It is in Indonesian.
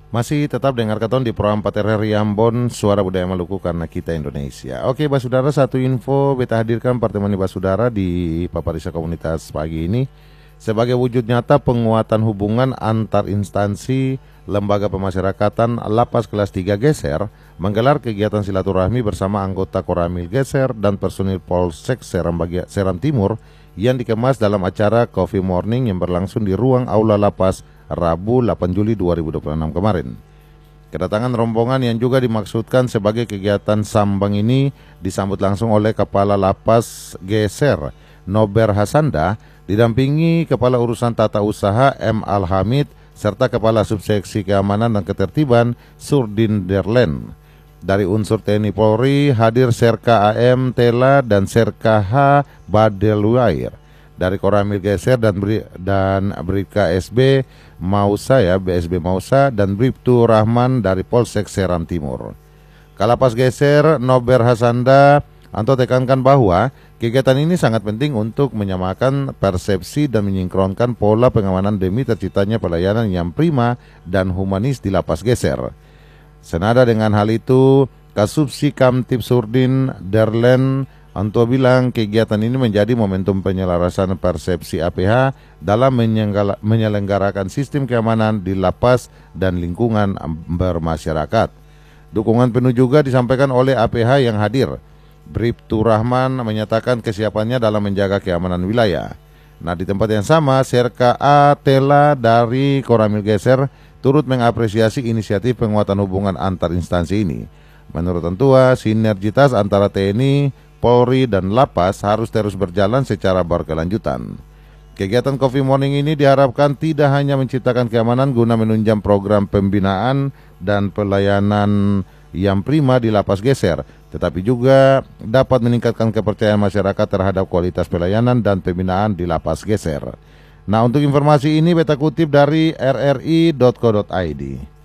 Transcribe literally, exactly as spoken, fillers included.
Masih tetap dengar katon di program empat R R Ambon, Suara Budaya Maluku karena kita Indonesia. Oke, Basudara, satu info beta hadirkan pertemuan Basudara di Paparisa Komunitas pagi ini sebagai wujud nyata penguatan hubungan antar instansi lembaga pemasyarakatan Lapas Kelas tiga Geser menggelar kegiatan silaturahmi bersama anggota Koramil Geser dan personil Polsek Seram, Bagia, Seram Timur yang dikemas dalam acara Coffee Morning yang berlangsung di ruang Aula Lapas Rabu delapan Juli dua ribu dua puluh enam kemarin. Kedatangan rombongan yang juga dimaksudkan sebagai kegiatan sambang ini disambut langsung oleh Kepala Lapas Geser Nober Hasanda, didampingi Kepala Urusan Tata Usaha M. Al-Hamid serta Kepala Subseksi Keamanan dan Ketertiban Surdin Derlen. Dari unsur T N I Polri hadir Serka A M Tela dan Serka H Badelwair. Dari Koramil Geser dan Bri, dan Bribka S B Mausa ya B S B Mausa dan Bribtu Rahman dari Polsek Seram Timur. Kalapas Geser Nober Hasanda Anto tekankan bahwa kegiatan ini sangat penting untuk menyamakan persepsi dan menyingkronkan pola pengamanan demi terciptanya pelayanan yang prima dan humanis di Lapas Geser. Senada dengan hal itu, Kasubsi Kamtib Surdin Derlen Anto bilang kegiatan ini menjadi momentum penyelarasan persepsi A P H dalam menyelenggarakan sistem keamanan di lapas dan lingkungan bermasyarakat. Dukungan penuh juga disampaikan oleh A P H yang hadir. Bribtu Rahman menyatakan kesiapannya dalam menjaga keamanan wilayah. Nah, di tempat yang sama, Serka A. Tela dari Koramil Geser turut mengapresiasi inisiatif penguatan hubungan antar instansi ini. Menurut Antua, sinergitas antara T N I, Polri dan Lapas harus terus berjalan secara berkelanjutan. Kegiatan Coffee Morning ini diharapkan tidak hanya menciptakan keamanan guna menunjang program pembinaan dan pelayanan yang prima di Lapas Geser, tetapi juga dapat meningkatkan kepercayaan masyarakat terhadap kualitas pelayanan dan pembinaan di Lapas Geser. Nah, untuk informasi ini beta kutip dari r r i dot co dot i d.